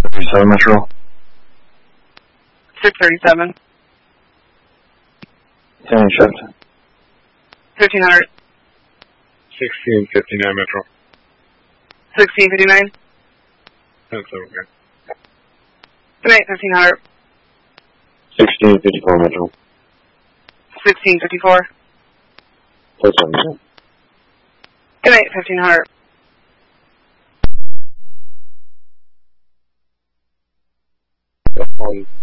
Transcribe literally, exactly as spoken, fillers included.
thirty-seven Metro. six thirty-seven. ten shift. fifteen hundred. sixteen fifty-nine Metro. sixteen fifty-nine. That's okay. Good night, fifteen hundred. sixteen fifty-four Metro. sixteen fifty-four. thirty-seven. Good night, fifteen hundred. One.